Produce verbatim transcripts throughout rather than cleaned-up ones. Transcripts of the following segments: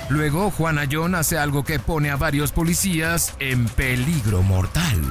Luego, Juan Ayón hace algo que pone a varios policías en peligro mortal.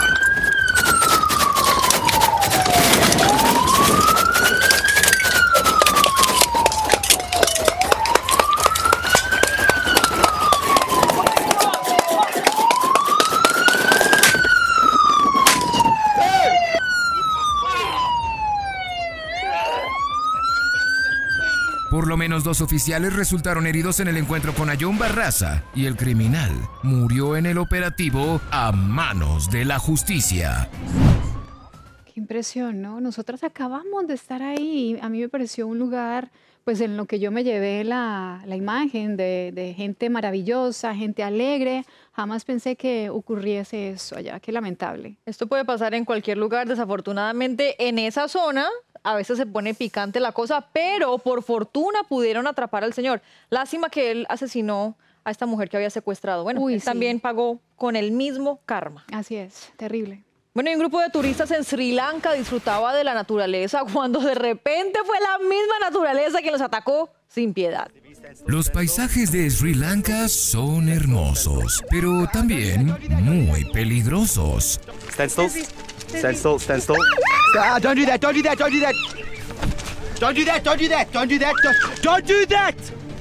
Por lo menos dos oficiales resultaron heridos en el encuentro con Ayón Barraza y el criminal murió en el operativo a manos de la justicia. Qué impresión, ¿no? Nosotras acabamos de estar ahí. A mí me pareció un lugar, pues en lo que yo me llevé la, la imagen de, de gente maravillosa, gente alegre. Jamás pensé que ocurriese eso allá. Qué lamentable. Esto puede pasar en cualquier lugar, desafortunadamente en esa zona. A veces se pone picante la cosa, pero por fortuna pudieron atrapar al señor. Lástima que él asesinó a esta mujer que había secuestrado. Bueno, Uy, él sí. también pagó con el mismo karma. Así es, terrible. Bueno, y un grupo de turistas en Sri Lanka disfrutaba de la naturaleza cuando de repente fue la misma naturaleza quien los atacó sin piedad. Los paisajes de Sri Lanka son hermosos, pero también muy peligrosos. Stand still. Stand still. Stand still. Ah, don't do that. Don't do that. Don't do that. Don't do that. Don't do that. Don't do that. Don't do that.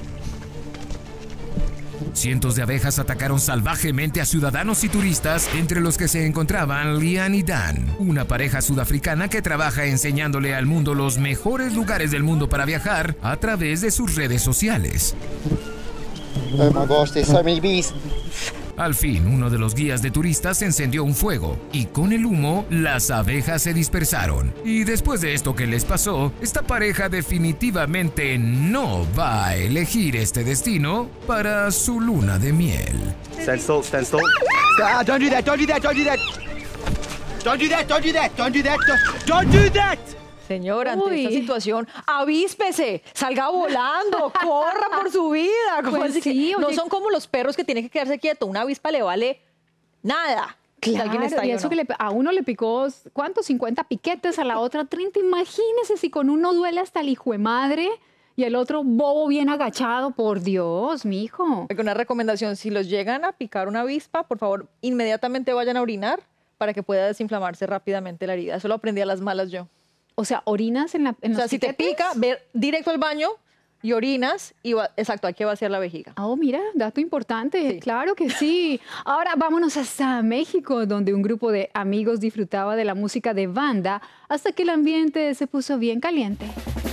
Cientos de abejas atacaron salvajemente a ciudadanos y turistas, entre los que se encontraban Lian y Dan, una pareja sudafricana que trabaja enseñándole al mundo los mejores lugares del mundo para viajar a través de sus redes sociales. Oh my gosh, there's so many bees. Al fin, uno de los guías de turistas encendió un fuego y con el humo las abejas se dispersaron. Y después de esto que les pasó, esta pareja definitivamente no va a elegir este destino para su luna de miel. Stand still. Stand still. Ah, don't do that. Don't do that. Don't do that. Don't do that. Don't do that. Don't do that. Don't do that. Señor, ante Uy. esta situación, avíspese, salga volando, corra por su vida. ¿Cómo Pues así que sí, no oye. son como los perros que tienen que quedarse quietos. Una avispa le vale nada. si Claro, alguien está ahí y o eso no. que le, a uno le picó, ¿cuántos? cincuenta piquetes, a la otra treinta. Imagínese si con uno duele hasta el hijo de madre y el otro bobo bien agachado. Por Dios, mijo. Una recomendación, si los llegan a picar una avispa, por favor, inmediatamente vayan a orinar para que pueda desinflamarse rápidamente la herida. Eso lo aprendí a las malas yo. O sea, orinas en, la, en O sea, los si te piquetes. pica, ve directo al baño y orinas y va, exacto, hay que vaciar la vejiga. Oh, mira, dato importante. Sí. Claro que sí. Ahora vámonos hasta México, donde un grupo de amigos disfrutaba de la música de banda hasta que el ambiente se puso bien caliente.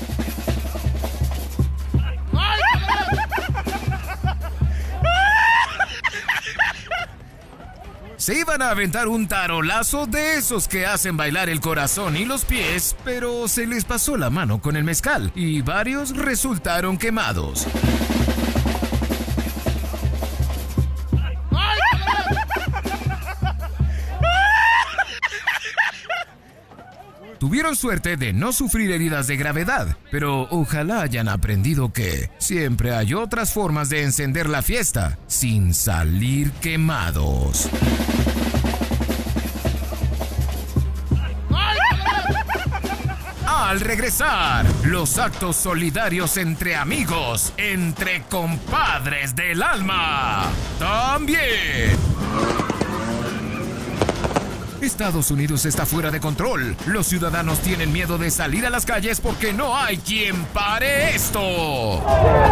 Se iban a aventar un tarolazo de esos que hacen bailar el corazón y los pies, pero se les pasó la mano con el mezcal y varios resultaron quemados. Tuvieron suerte de no sufrir heridas de gravedad, pero ojalá hayan aprendido que siempre hay otras formas de encender la fiesta sin salir quemados. Al regresar, los actos solidarios entre amigos, entre compadres del alma. También. Estados Unidos está fuera de control. Los ciudadanos tienen miedo de salir a las calles porque no hay quien pare esto.